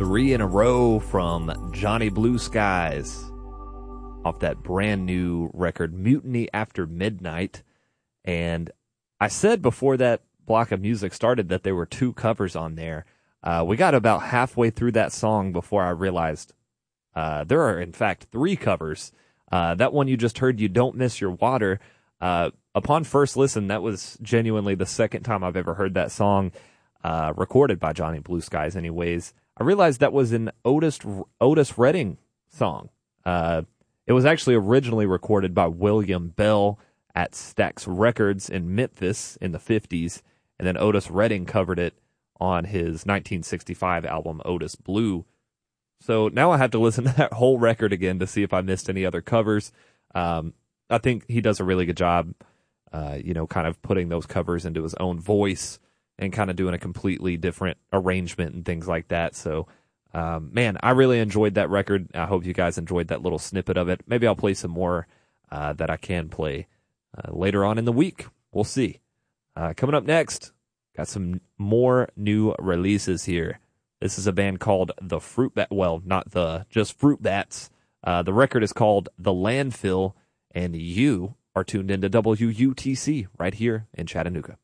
Three in a row from Johnny Blue Skies off that brand new record, Mutiny After Midnight. And I said before that block of music started that there were two covers on there. We got about halfway through that song before I realized there are, in fact, three covers. That one you just heard, You Don't Miss Your Water. Upon first listen, that was genuinely the second time I've ever heard that song, recorded by Johnny Blue Skies anyways. I realized that was an Otis Redding song. It was actually originally recorded by William Bell at Stax Records in Memphis in the 50s, and then Otis Redding covered it on his 1965 album Otis Blue. So now I have to listen to that whole record again to see if I missed any other covers. I think he does a really good job, kind of putting those covers into his own voice and kind of doing a completely different arrangement and things like that. So, man, I really enjoyed that record. I hope you guys enjoyed that little snippet of it. Maybe I'll play some more that I can play later on in the week. We'll see. Coming up next, got some more new releases here. This is a band called The Fruit Bat. Well, not just Fruit Bats. The record is called The Landfill, and you are tuned into WUTC right here in Chattanooga.